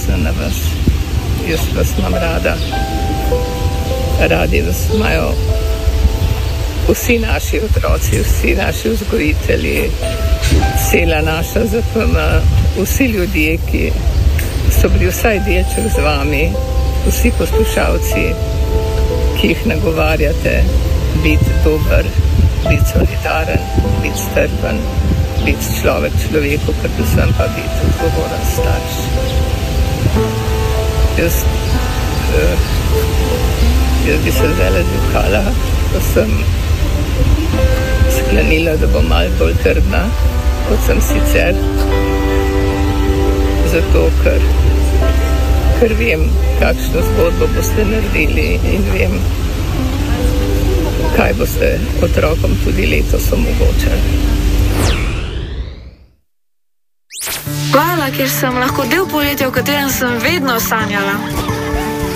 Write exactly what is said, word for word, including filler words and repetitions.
ponosna na vas. Jaz vas imam rada. Radi vas imajo vsi naši otroci, vsi naši vzgojitelji, cela naša Z P M, vsi ljudje, ki so bili vsaj delček z vami, vsi poslušalci, ki jih nagovarjate biti dober, biti solidaren, biti strpen, biti človek človeku, predvsem pa biti odgovoren starš. Jaz, eh, jaz bi se zdaj zjokala, ko sem sklenila, da bom malo bolj trdna, kot sem sicer, zato ker, ker vem, kakšno zgodbo boste naredili in vem, kaj boste otrokom tudi letos omogočali. Hvala, ker sem lahko del poletja, v katerem sem vedno sanjala.